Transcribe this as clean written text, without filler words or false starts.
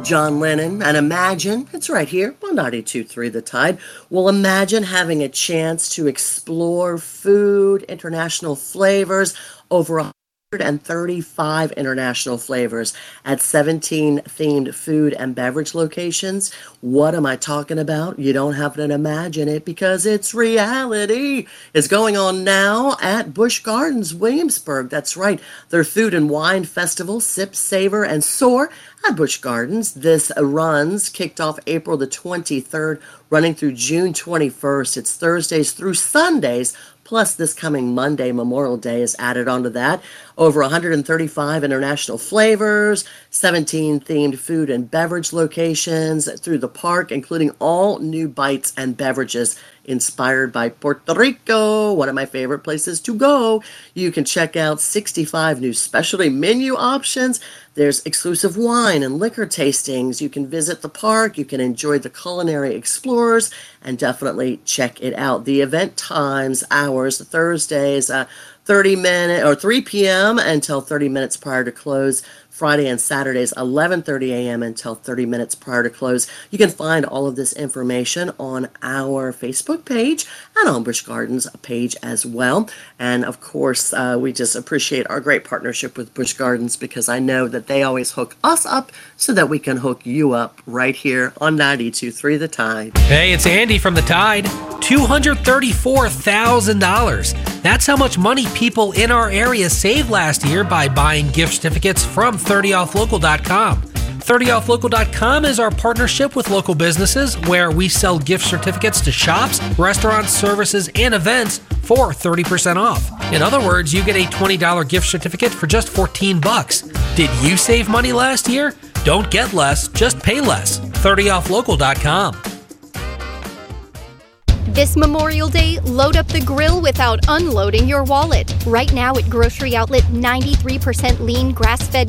John Lennon, and imagine, it's right here on 92.3 The Tide. Well, imagine having a chance to explore food, international flavors, over 135 international flavors at 17 themed food and beverage locations. What am I talking about? You don't have to imagine it because it's reality. It's going on now at Busch Gardens, Williamsburg. That's right. Their food and wine festival, Sip, Savor, and Soar at Busch Gardens. This runs kicked off April the 23rd, running through June 21st. It's Thursdays through Sundays. Plus, this coming Monday, Memorial Day, is added onto that. Over 135 international flavors, 17 themed food and beverage locations through the park, including all new bites and beverages inspired by Puerto Rico, one of my favorite places to go. You can check out 65 new specialty menu options. There's exclusive wine and liquor tastings. You can visit the park. You can enjoy the culinary explorers and definitely check it out. The event times, hours, Thursdays, 3 p.m. until 30 minutes prior to close. Friday and Saturdays, 11:30 a.m. until 30 minutes prior to close. You can find all of this information on our Facebook page and on Busch Gardens page as well. And of course, we just appreciate our great partnership with Busch Gardens because I know that they always hook us up so that we can hook you up right here on 92.3 The Tide. Hey, it's Andy from The Tide. $234,000. That's how much money people in our area saved last year by buying gift certificates from 30offlocal.com. 30offlocal.com is our partnership with local businesses where we sell gift certificates to shops, restaurants, services, and events for 30% off. In other words, you get a $20 gift certificate for just $14. Did you save money last year? Don't get less, just pay less. 30offlocal.com. This Memorial Day, load up the grill without unloading your wallet. Right now at Grocery Outlet, 93% lean grass-fed